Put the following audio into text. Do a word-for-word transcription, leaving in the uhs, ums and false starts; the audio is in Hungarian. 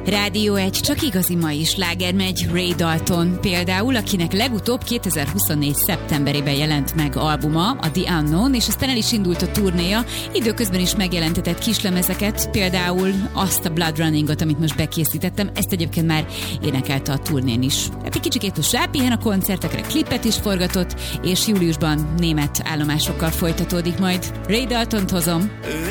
Rádió egy csak igazi mai sláger megy, Ray Dalton például, akinek legutóbb kétezer-huszonnégy szeptemberében jelent meg albuma, a The Unknown, és aztán el is indult a turnéja, időközben is megjelentetett kislemezeket, például azt a Blood Runningot, amit most bekészítettem, ezt egyébként már énekelte a turnén is. Hát egy kicsikét most rápihen a koncertekre, klipet is forgatott, és júliusban német állomásokkal folytatódik majd. Ray Daltont hozom.